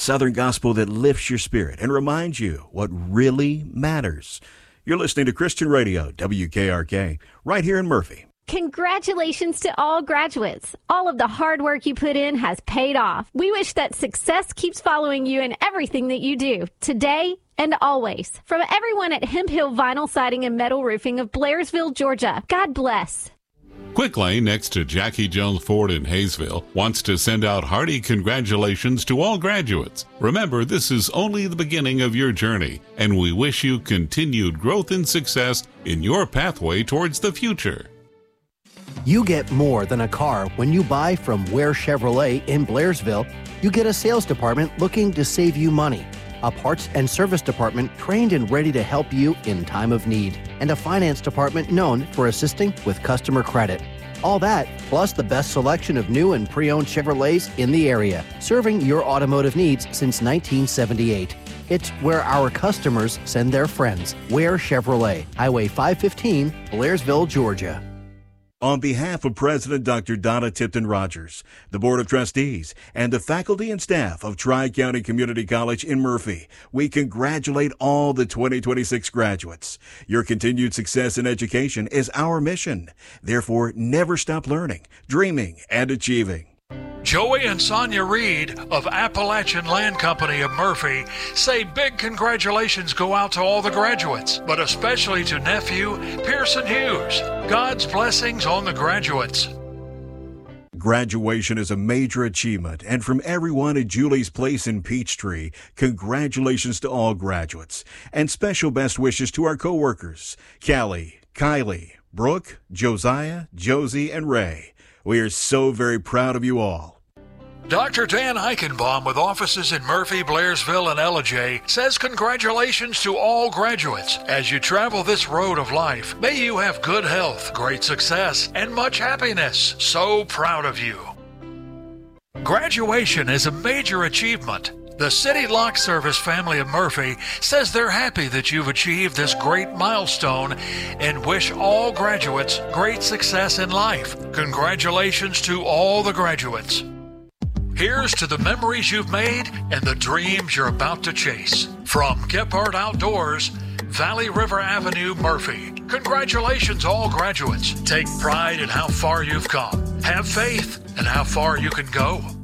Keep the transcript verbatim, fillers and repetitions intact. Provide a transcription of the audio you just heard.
Southern gospel that lifts your spirit and reminds you what really matters. You're listening to Christian Radio, W K R K, right here in Murphy. Congratulations to all graduates. All of the hard work you put in has paid off. We wish that success keeps following you in everything that you do, today and always. From everyone at Hemp Hill Vinyl Siding and Metal Roofing of Blairsville, Georgia, God bless. Quick Lane, next to Jackie Jones Ford in Hayesville, wants to send out hearty congratulations to all graduates. Remember, this is only the beginning of your journey, and we wish you continued growth and success in your pathway towards the future. You get more than a car when you buy from Ware Chevrolet in Blairsville. You get a sales department looking to save you money, a parts and service department trained and ready to help you in time of need, and a finance department known for assisting with customer credit. All that, plus the best selection of new and pre-owned Chevrolets in the area, serving your automotive needs since nineteen seventy-eight. It's where our customers send their friends. Ware Chevrolet, Highway five fifteen, Blairsville, Georgia. On behalf of President Doctor Donna Tipton Rogers, the Board of Trustees, and the faculty and staff of Tri-County Community College in Murphy, we congratulate all the twenty twenty-six graduates. Your continued success in education is our mission. Therefore, never stop learning, dreaming, and achieving. Joey and Sonia Reed of Appalachian Land Company of Murphy say big congratulations go out to all the graduates, but especially to nephew Pearson Hughes. God's blessings on the graduates. Graduation is a major achievement, and from everyone at Julie's Place in Peachtree, congratulations to all graduates, and special best wishes to our coworkers, Callie, Kylie, Brooke, Josiah, Josie, and Ray. We are so very proud of you all. Doctor Dan Eichenbaum with offices in Murphy, Blairsville, and Ellijay says congratulations to all graduates. As you travel this road of life, may you have good health, great success, and much happiness. So proud of you. Graduation is a major achievement. The City Lock Service family of Murphy says they're happy that you've achieved this great milestone and wish all graduates great success in life. Congratulations to all the graduates. Here's to the memories you've made and the dreams you're about to chase. From Gephardt Outdoors, Valley River Avenue, Murphy. Congratulations, all graduates. Take pride in how far you've come. Have faith in how far you can go.